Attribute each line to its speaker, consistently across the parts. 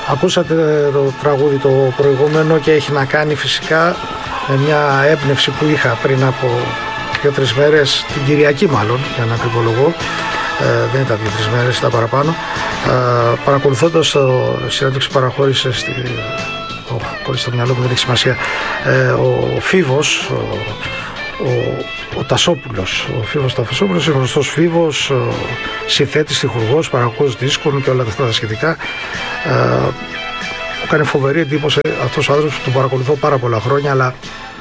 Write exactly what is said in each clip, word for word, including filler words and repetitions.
Speaker 1: Ακούσατε το τραγούδι το προηγούμενο και έχει να κάνει φυσικά με μια έμπνευση που είχα πριν από δύο-τρεις μέρες, την Κυριακή μάλλον, για να ακριβολογώ. Ε, δεν ήταν δύο-τρεις μέρες, ήταν παραπάνω. Ε, παρακολουθώντας το συνέντευξη που παραχώρησε στη... Oh, χωρίς το μυαλό μου, δεν έχει σημασία. Ε, ο Φίβος, ο, ο, ο Τασόπουλος, ο Φίβος Τασόπουλος, είναι γνωστός Φίβος, συνθέτης, στιχουργός, παραγωγός δίσκων και όλα αυτά τα σχετικά. Ε, μου κάνει φοβερή εντύπωση αυτός ο άνθρωπος που τον παρακολουθώ πάρα πολλά χρόνια, αλλά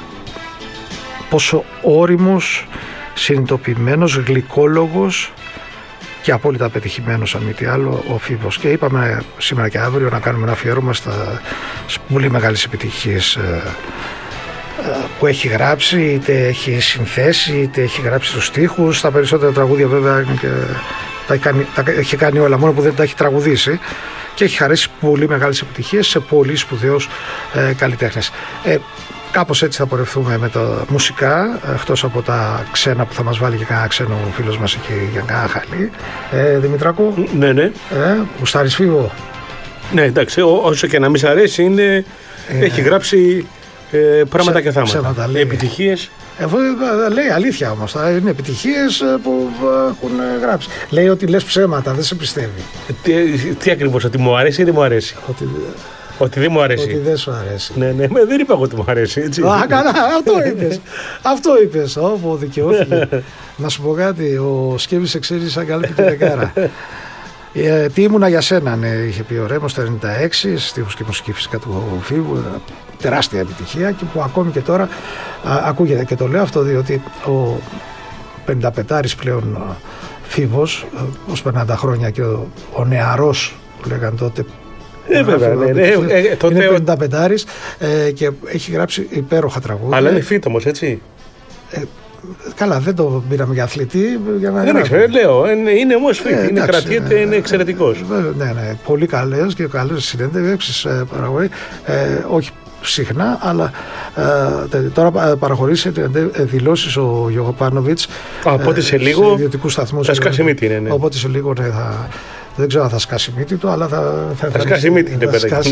Speaker 1: πόσο όριμος, συνειδητοποιημένος, γλυκόλογος και απόλυτα πετυχημένος, αν μη τι άλλο, ο Φίβος. Και είπαμε σήμερα και αύριο να κάνουμε ένα αφιέρωμα στα πολύ μεγάλες επιτυχίες ε, ε, που έχει γράψει, είτε έχει συνθέσει, είτε έχει γράψει τους στίχους. Τα περισσότερα τραγούδια βέβαια και τα έχει, κάνει, τα έχει κάνει όλα, μόνο που δεν τα έχει τραγουδήσει, και έχει χαρίσει πολύ μεγάλες επιτυχίες σε πολύ σπουδαίους ε, καλλιτέχνες. Ε, Κάπως έτσι θα πορευτούμε με τα μουσικά, εκτός από τα ξένα που θα μας βάλει και κανένα ξένο φίλος μας εκεί για κανένα χαλί. Ε, Δημητράκο.
Speaker 2: Ναι, ναι.
Speaker 1: Ε, γουστάρεις Φίβο?
Speaker 2: Ναι, εντάξει, ό, όσο και να μην σ' αρέσει, είναι, ε, έχει γράψει ε, πράγματα ξέ, και θάματα. Επιτυχίες.
Speaker 1: Ε, λέει αλήθεια όμως, είναι επιτυχίες που έχουν γράψει. Λέει ότι λες ψέματα, δεν σε πιστεύει.
Speaker 2: Ε, τι, τι ακριβώς, ότι μου αρέσει ή δεν μου αρέσει?
Speaker 1: Ότι...
Speaker 2: Ότι δεν μου αρέσει.
Speaker 1: Ότι δεν σου αρέσει.
Speaker 2: Ναι, ναι, δεν είπα εγώ ότι μου αρέσει. Έτσι.
Speaker 1: Α, καλά, αυτό είπες. Αυτό είπες. Όπο δικαιώθηκε. Να σου πω κάτι, ο Σκέβης σε ξέρει σαν καλή πιτρεκάρα. Ε, τι ήμουνα για σένα, ναι, είχε πει ο Ρέμος το ενενήντα έξι, στίχους και μουσική φυσικά του Φίβου, τεράστια επιτυχία, και που ακόμη και τώρα α, ακούγεται. Και το λέω αυτό διότι ο πενηνταπεντάρης πλέον Φίβος, ως περνάνε τα χρόνια, και ο, ο νεαρός που λέγαν τότε,
Speaker 2: Ε, βέβαια, ναι, ναι,
Speaker 1: είναι πενηνταπεντάρης ε, και έχει γράψει υπέροχα τραγούδια.
Speaker 2: Αλλά είναι φίτ όμως, έτσι.
Speaker 1: Ε, καλά, δεν το πήραμε για αθλητή. Για να
Speaker 2: δεν ξέρω, λέω. Είναι, είναι όμως φίτ. Ε, είναι κρατιέται, ε, είναι εξαιρετικός.
Speaker 1: Ε, ναι, ναι. Πολύ καλές και καλές συνέντευξεις ε, παραγωγή. Ε, όχι συχνά, αλλά ε, τώρα παραχωρήσει δηλώσεις ο Γιωγοπάνοβιτς.
Speaker 2: Οπότε σε λίγο.
Speaker 1: Σε ιδιωτικούς σταθμούς.
Speaker 2: Θα σκάσει μύτη, ναι, ναι.
Speaker 1: Οπότε σε λίγο ναι, θα. Δεν ξέρω αν θα σκάσει μύτη του, αλλά θα.
Speaker 2: Θα, θα σκάσει μύτη, είναι παιδάκι.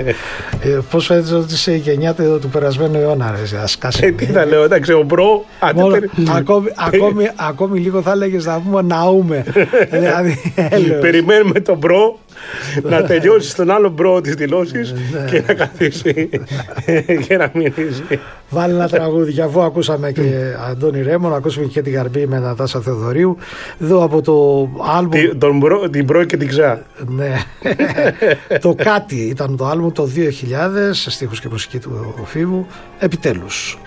Speaker 1: ε, Πώς φαίνεται ότι είσαι η γενιά του περασμένου αιώνα, ρε. Θα σκάσει
Speaker 2: μύτη. Τι θα λέω, εντάξει, ο μπρο.
Speaker 1: Ακόμη, ακόμη, ακόμη λίγο θα έλεγες να πούμε ναούμε. Δηλαδή,
Speaker 2: περιμένουμε τον μπρο να τελειώσει τον άλλο μπρο τις δηλώσεις και να καθίσει και να μιλήσει.
Speaker 1: Βάλει ένα τραγούδι, και αφού ακούσαμε και Αντώνη Ρέμο, να ακούσουμε και τη Γαρμπή με Νατάσα Θεοδωρίου. Εδώ από το άλμπουμ.
Speaker 2: Την Μπρο και την Ξά.
Speaker 1: Ναι. Το Κάτι ήταν το άλμπουμ το δύο χιλιάδες, στίχους και μουσική του Φίβου. Επιτέλους.